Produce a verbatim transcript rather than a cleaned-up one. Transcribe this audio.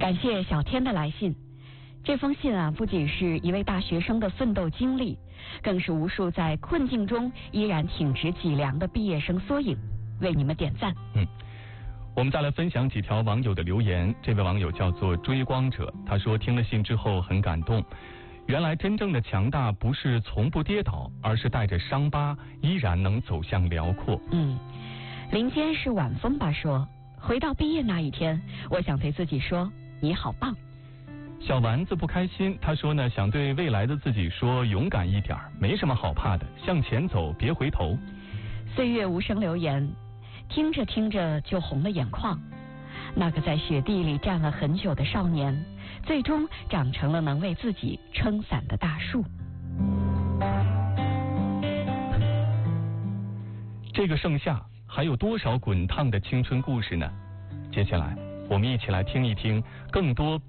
感谢小天的来信。这封信啊，不仅是一位大学生的奋斗经历，更是无数在困境中依然挺直脊梁的毕业生缩影。为你们点赞。 嗯，我们再来分享几条网友的留言。这位网友叫做追光者，他说听了信之后很感动。原来真正的强大不是从不跌倒，而是带着伤疤依然能走向辽阔。 嗯，林间是晚风吧说，回到毕业那一天，我想对自己说，你好棒。 小丸子不开心，他说呢，想对未来的自己说，勇敢一点，没什么好怕的，向前走，别回头。 岁月无声留言，听着听着就红了眼眶。那个在雪地里站了很久的少年，最终长成了能为自己撑伞的大树。 这个盛夏还有多少滚烫的青春故事呢？接下来我们一起来听一听更多